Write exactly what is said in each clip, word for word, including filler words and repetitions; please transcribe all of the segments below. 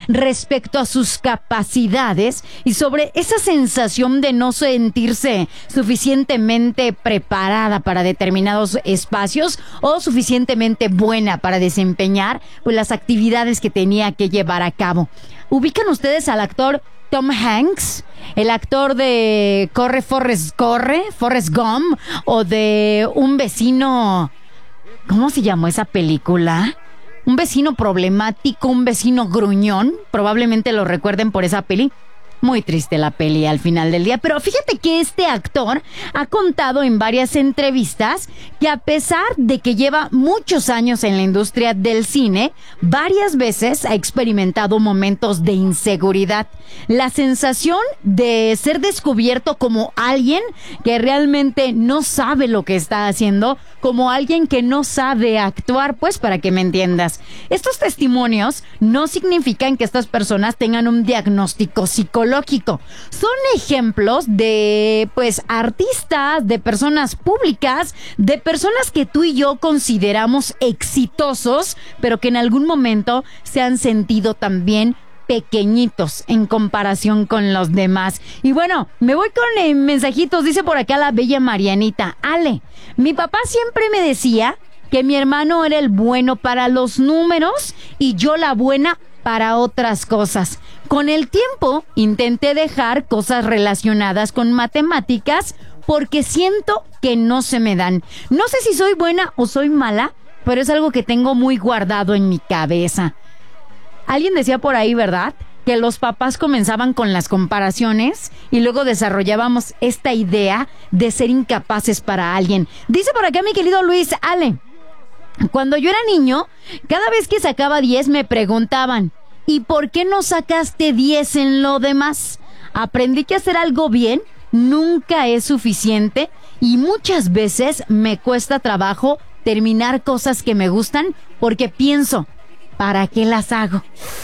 respecto a sus capacidades y sobre esa sensación de no sentirse suficientemente preparada para determinados espacios o suficientemente buena para desempeñar pues, las actividades que tenía que llevar a cabo. ¿Ubican ustedes al actor Tom Hanks, el actor de Corre, Forrest, Corre, Forrest Gump, o de Un vecino, ¿cómo se llamó esa película? Un vecino problemático, un vecino gruñón, probablemente lo recuerden por esa peli. Muy triste la peli al final del día, pero fíjate que este actor ha contado en varias entrevistas que a pesar de que lleva muchos años en la industria del cine, varias veces ha experimentado momentos de inseguridad. La sensación de ser descubierto como alguien que realmente no sabe lo que está haciendo, como alguien que no sabe actuar, pues para que me entiendas. Estos testimonios no significan que estas personas tengan un diagnóstico psicológico. Son ejemplos de, pues, artistas, de personas públicas, de personas que tú y yo consideramos exitosos, pero que en algún momento se han sentido también pequeñitos en comparación con los demás. Y bueno, me voy con eh, mensajitos. Dice por acá la bella Marianita: Ale, mi papá siempre me decía que mi hermano era el bueno para los números y yo la buena para otras cosas. Con el tiempo intenté dejar cosas relacionadas con matemáticas porque siento que no se me dan. No sé si soy buena o soy mala, pero es algo que tengo muy guardado en mi cabeza. Alguien decía por ahí, ¿verdad?, que los papás comenzaban con las comparaciones y luego desarrollábamos esta idea de ser incapaces para alguien. Dice por acá mi querido Luis: Ale, cuando yo era niño, cada vez que sacaba diez me preguntaban: ¿y por qué no sacaste diez en lo demás? Aprendí que hacer algo bien nunca es suficiente y muchas veces me cuesta trabajo terminar cosas que me gustan porque pienso, ¿para qué las hago?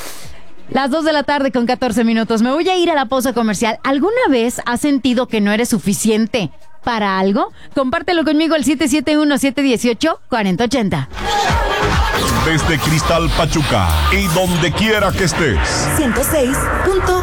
Las dos de la tarde con catorce minutos. Me voy a ir a la pausa comercial. ¿Alguna vez has sentido que no eres suficiente para algo? Compártelo conmigo al siete siete uno, siete uno ocho, cuatro cero ocho cero. Desde Cristal Pachuca y donde quiera que estés. ciento seis punto